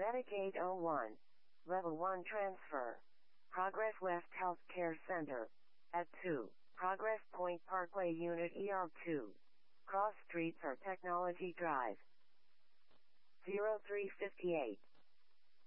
Data Gate 01. Level 1 transfer. Progress West Healthcare Center. At 2. Progress Point Parkway Unit ER2. Cross Streets or Technology Drive. 0358.